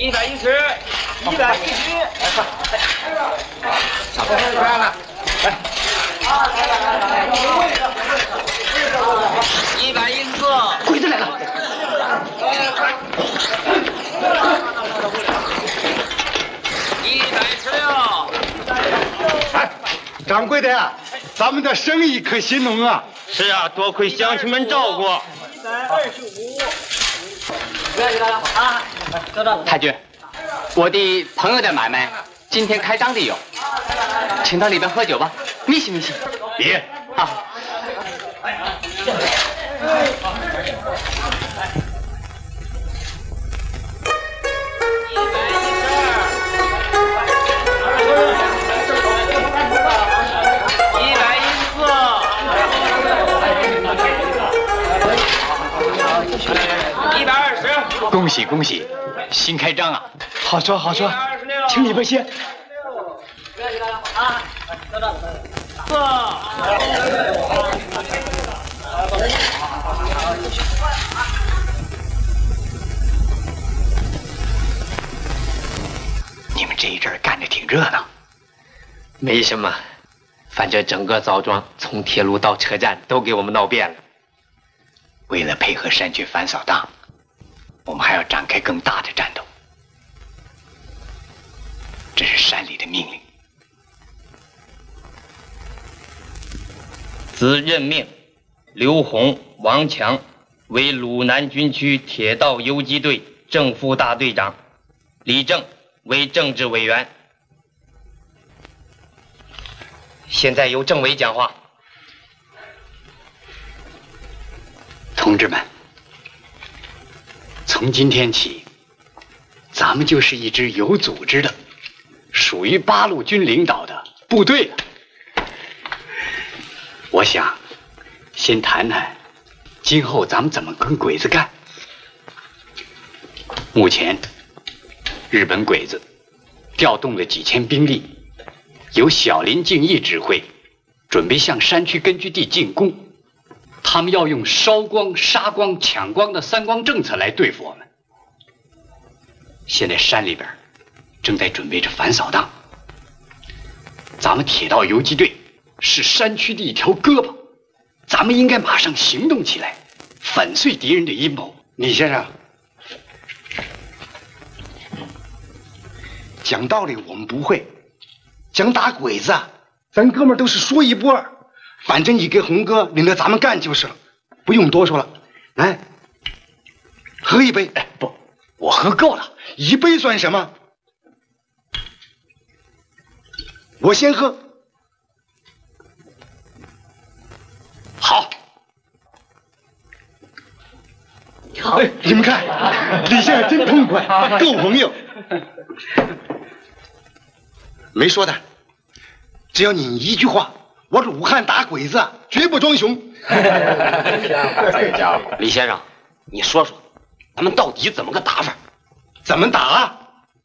鬼子来了！ 掌柜的呀，咱们的生意可兴隆啊！ 是啊，多亏乡亲们照顾。 太君，我的朋友的买卖今天开张的有，请到里边喝酒吧，密西密西。 别啊。 恭喜恭喜，新开张啊！ 好说好说，请你们先。 你们这一阵干得挺热闹。 没什么，反正整个枣庄从铁路到车站都给我们闹遍了。 为了配合山区反扫荡，我们还要展开更大的战斗。这是山里的命令。 自任命刘洪、王强为鲁南军区铁道游击队正副大队长，李正为政治委员。现在由政委讲话。 同志们，从今天起，咱们就是一支有组织的、属于八路军领导的部队了。我想先谈谈今后咱们怎么跟鬼子干。目前，日本鬼子调动了几千兵力，由小林敬义指挥，准备向山区根据地进攻。他们要用烧光、杀光、抢光的三光政策来对付我们。现在山里边正在准备着反扫荡，咱们铁道游击队是山区的一条胳膊，咱们应该马上行动起来，粉碎敌人的阴谋。 李先生，讲道理我们不会，讲打鬼子啊，咱哥们都是说一不二。反正你给红哥领着咱们干就是了，不用多说了。来，喝一杯。 哎，不，我喝够了， 一杯算什么？我先喝。 好。 好，你们看，李先生真痛快，够朋友。没说的，只要你一句话。我鲁汉打鬼子，绝不装熊。 李先生，你说说，咱们到底怎么个打法？ 怎么打啊？